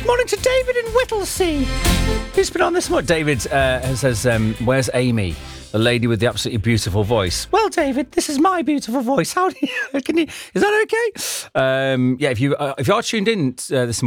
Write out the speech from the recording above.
Morning to David in Whittlesea, who's been on this morning. David says, where's Amy? The lady with the absolutely beautiful voice. Well, David, this is my beautiful voice. How do you, is that okay? Yeah, if you are tuned in this morning,